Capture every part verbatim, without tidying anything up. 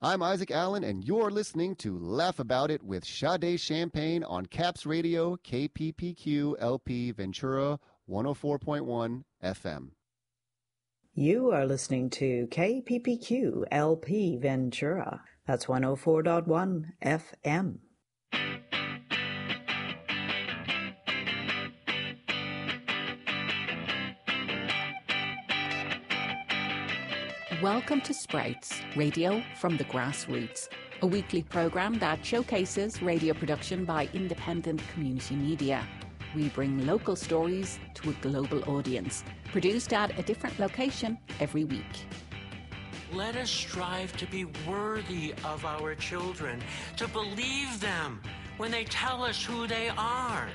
I'm Isaac Allen, and you're listening to Laugh About It with Sade Champagne on Caps Radio, K P P Q L P Ventura, one oh four point one F M. You are listening to K P P Q L P Ventura. That's one oh four point one F M. Welcome to Sprouts, radio from the grassroots, a weekly programme that showcases radio production by independent community media. We bring local stories to a global audience, produced at a different location every week. Let us strive to be worthy of our children, to believe them when they tell us who they are.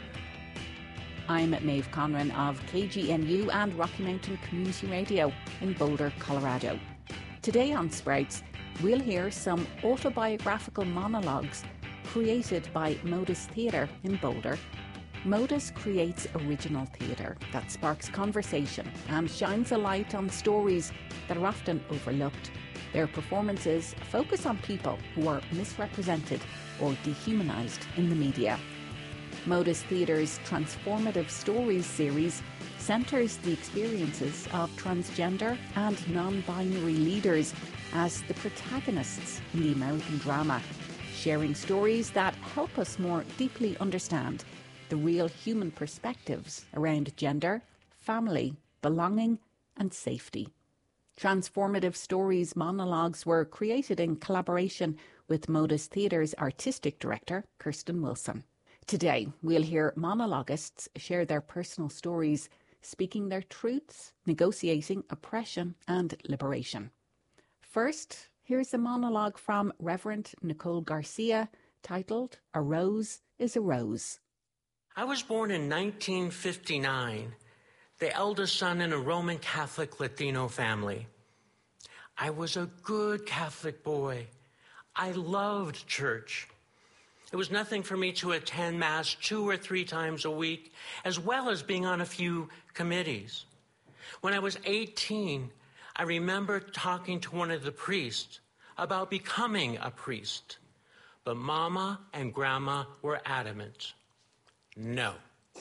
I'm Maeve Conran of K G N U and Rocky Mountain Community Radio in Boulder, Colorado. Today on Sprouts, we'll hear some autobiographical monologues created by Modus Theatre in Boulder. Modus creates original theatre that sparks conversation and shines a light on stories that are often overlooked. Their performances focus on people who are misrepresented or dehumanised in the media. Modus Theatre's Transformative Stories series centres the experiences of transgender and non-binary leaders as the protagonists in the American drama, sharing stories that help us more deeply understand the real human perspectives around gender, family, belonging and safety. Transformative Stories monologues were created in collaboration with Modus Theatre's artistic director, Kirsten Wilson. Today, we'll hear monologists share their personal stories, speaking their truths, negotiating oppression and liberation. First, here's a monologue from Reverend Nicole Garcia titled A Rose is a Rose. I was born in nineteen fifty-nine, the eldest son in a Roman Catholic Latino family. I was a good Catholic boy. I loved church. It was nothing for me to attend Mass two or three times a week, as well as being on a few committees. When I was eighteen, I remember talking to one of the priests about becoming a priest. But Mama and Grandma were adamant. No.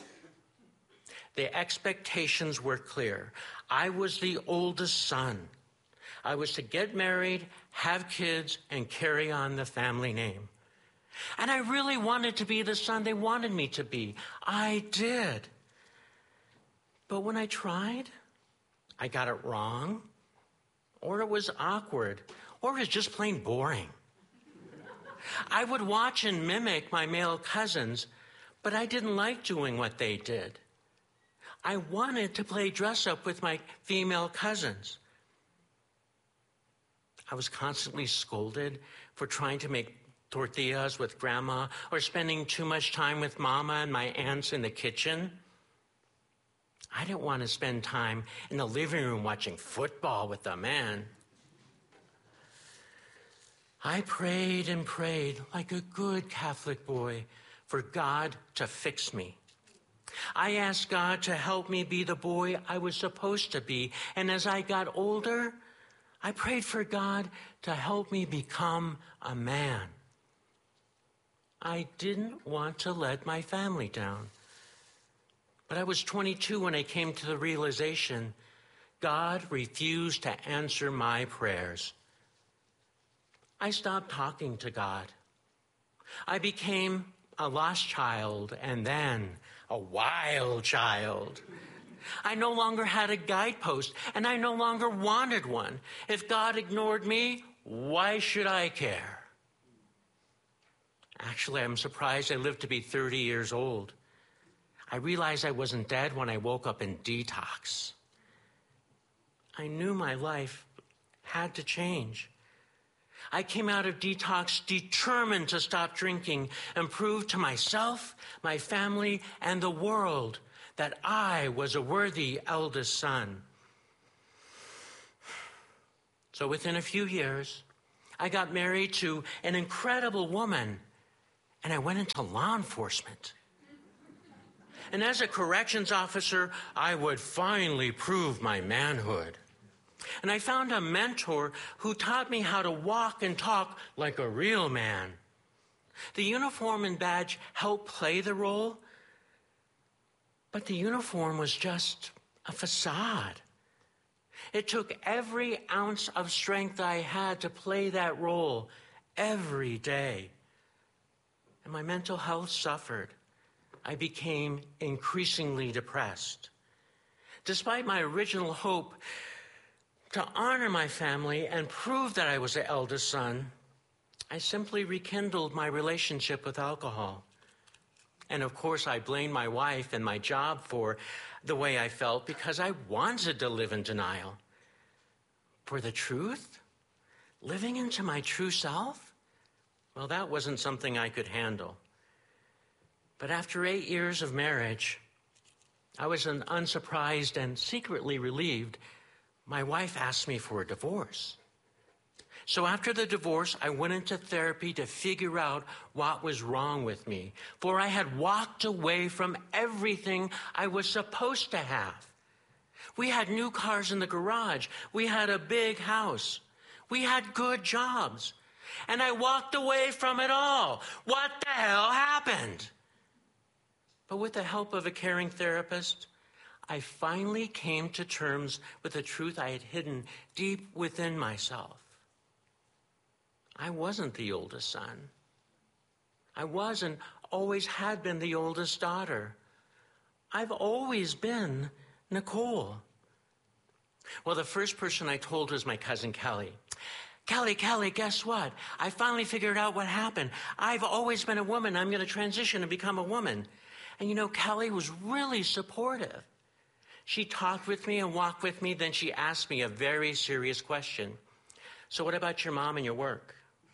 The expectations were clear. I was the oldest son. I was to get married, have kids, and carry on the family name. And I really wanted to be the son they wanted me to be. I did. But when I tried, I got it wrong, or it was awkward, or it was just plain boring. I would watch and mimic my male cousins, but I didn't like doing what they did. I wanted to play dress-up with my female cousins. I was constantly scolded for trying to make tortillas with Grandma or spending too much time with Mama and my aunts in the kitchen. I didn't want to spend time in the living room watching football with a man. I prayed and prayed like a good Catholic boy for God to fix me. I asked God to help me be the boy I was supposed to be. And as I got older, I prayed for God to help me become a man. I didn't want to let my family down. But I was twenty-two when I came to the realization God refused to answer my prayers. I stopped talking to God. I became a lost child and then a wild child. I no longer had a guidepost and I no longer wanted one. If God ignored me, why should I care? Actually, I'm surprised I lived to be thirty years old. I realized I wasn't dead when I woke up in detox. I knew my life had to change. I came out of detox determined to stop drinking and prove to myself, my family, and the world that I was a worthy eldest son. So within a few years, I got married to an incredible woman, and I went into law enforcement. And as a corrections officer, I would finally prove my manhood. And I found a mentor who taught me how to walk and talk like a real man. The uniform and badge helped play the role, but the uniform was just a facade. It took every ounce of strength I had to play that role every day. And my mental health suffered. I became increasingly depressed. Despite my original hope to honor my family and prove that I was the eldest son, I simply rekindled my relationship with alcohol. And of course, I blamed my wife and my job for the way I felt because I wanted to live in denial. For the truth, living into my true self, well, that wasn't something I could handle. But after eight years of marriage, I was unsurprised and secretly relieved. My wife asked me for a divorce. So after the divorce, I went into therapy to figure out what was wrong with me, for I had walked away from everything I was supposed to have. We had new cars in the garage. We had a big house. We had good jobs. And I walked away from it all. What the hell happened? But with the help of a caring therapist, I finally came to terms with the truth I had hidden deep within myself. I wasn't the oldest son. I was and always had been the oldest daughter. I've always been Nicole. Well, the first person I told was my cousin Kelly. Kelly, Kelly, guess what? I finally figured out what happened. I've always been a woman. I'm going to transition and become a woman. And you know, Kelly was really supportive. She talked with me and walked with me. Then she asked me a very serious question. So what about your mom and your work?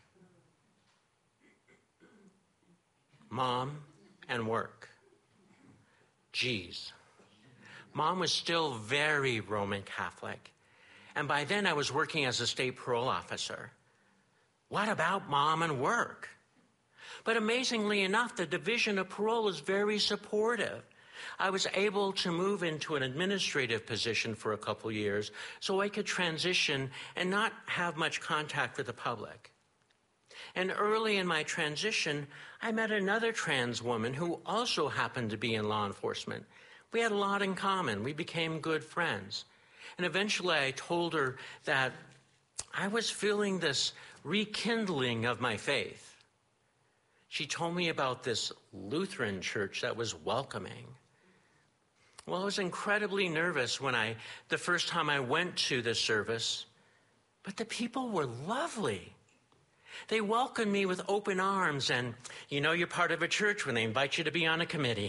Mom and work. Geez. Mom was still very Roman Catholic. And by then I was working as a state parole officer. What about mom and work? But amazingly enough, the Division of Parole is very supportive. I was able to move into an administrative position for a couple years so I could transition and not have much contact with the public. And early in my transition, I met another trans woman who also happened to be in law enforcement. We had a lot in common. We became good friends. And eventually I told her that I was feeling this rekindling of my faith. She told me about this Lutheran church that was welcoming. Well, I was incredibly nervous when I, the first time I went to the service, but the people were lovely. They welcomed me with open arms, and you know you're part of a church when they invite you to be on a committee.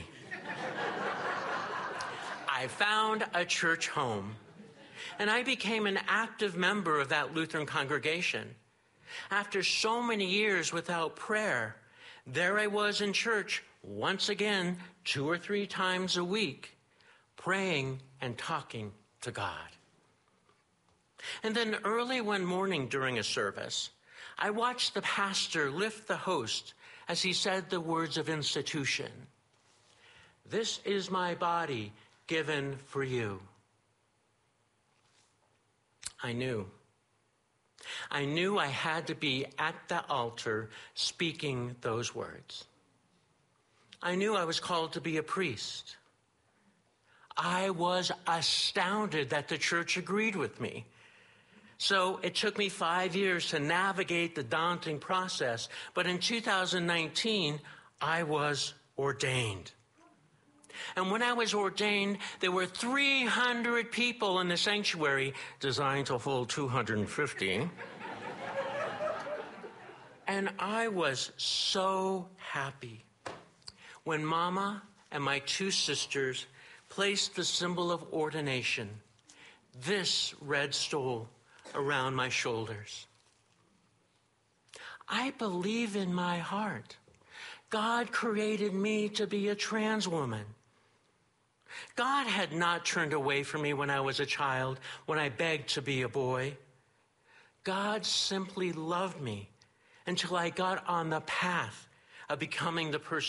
I found a church home, and I became an active member of that Lutheran congregation. After so many years without prayer, there I was in church once again, two or three times a week, praying and talking to God. And then early one morning during a service, I watched the pastor lift the host as he said the words of institution. This is my body given for you. I knew. I knew I had to be at the altar speaking those words. I knew I was called to be a priest. I was astounded that the church agreed with me. So it took me five years to navigate the daunting process, but in two thousand nineteen, I was ordained. And when I was ordained, there were three hundred people in the sanctuary, designed to hold two hundred fifty. And I was so happy when Mama and my two sisters placed the symbol of ordination, this red stole, around my shoulders. I believe in my heart God created me to be a trans woman. God had not turned away from me when I was a child, when I begged to be a boy. God simply loved me until I got on the path of becoming the person